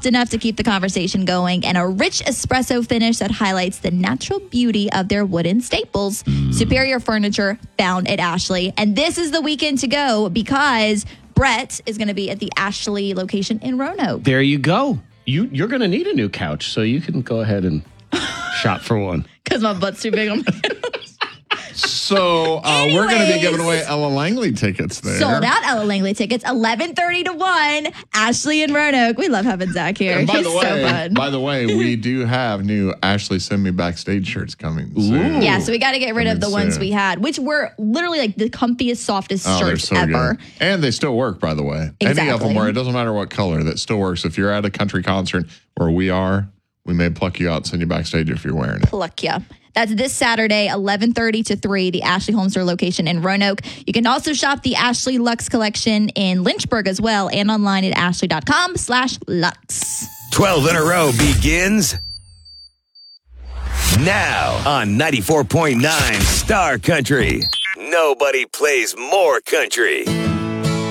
soft enough to keep the conversation going, and a rich espresso finish that highlights the natural beauty of their wooden staples. Superior furniture found at Ashley. And this is the weekend to go because Brett is going to be at the Ashley location in Roanoke. There you go. You're going to need a new couch, so you can go ahead and shop for one. Because my butt's too big on my So we're going to be giving away Ella Langley tickets there. Sold out Ella Langley tickets, 11:30 to 1, Ashley and Roanoke. We love having Zach here. And He's so fun. by the way, we do have new Ashley Send Me Backstage shirts coming soon. Yeah, so we got to get rid of the ones soon. we had, which were literally like the comfiest, softest Oh, they're shirts so ever. good. And they still work, by the way. Any of Exactly. them were. It doesn't matter what color. That still works. If you're at a country concert where we are, we may pluck you out and send you backstage if you're wearing it. Pluck ya. That's this Saturday, 11:30 to 3, the Ashley Holmestar location in Roanoke. You can also shop the Ashley Lux collection in Lynchburg as well and online at ashley.com/Lux. 12 in a row begins now on 94.9 Star Country. Nobody plays more country.